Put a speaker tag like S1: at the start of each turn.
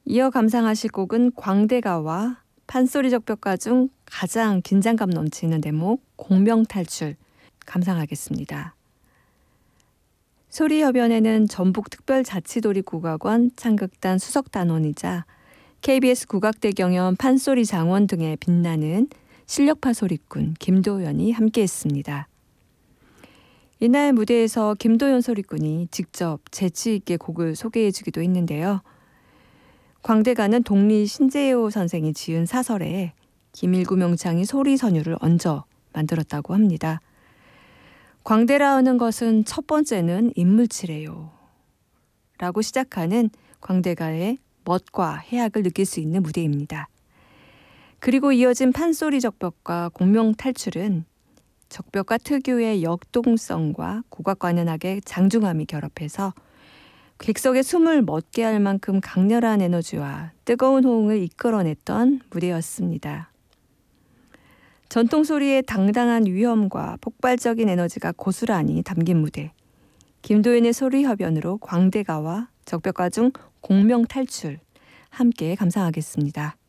S1: 이어 감상하실 곡은 광대가와 판소리 적벽가 중 가장 긴장감 넘치는 대목 공명탈출 감상하겠습니다. 소리협연회는 전북특별자치도립국악원 창극단 수석단원이자 KBS 국악대 경연 판소리 장원 등에 빛나는 실력파 소리꾼 김도연이 함께했습니다. 이날 무대에서 김도연 소리꾼이 직접 재치 있게 곡을 소개해주기도 했는데요. 광대가는 독리 신재호 선생이 지은 사설에 김일구 명창이 소리 선율을 얹어 만들었다고 합니다. 광대라 하는 것은 첫 번째는 인물치래요 라고 시작하는 광대가의 멋과 해악을 느낄 수 있는 무대입니다. 그리고 이어진 판소리 적벽과 공명탈출은 적벽가 특유의 역동성과 국악관현악의 장중함이 결합해서 객석의 숨을 멎게 할 만큼 강렬한 에너지와 뜨거운 호응을 이끌어냈던 무대였습니다. 전통소리의 당당한 위엄과 폭발적인 에너지가 고스란히 담긴 무대. 김도연의 소리협연으로 광대가와 적벽가 중 공명탈출 함께 감상하겠습니다.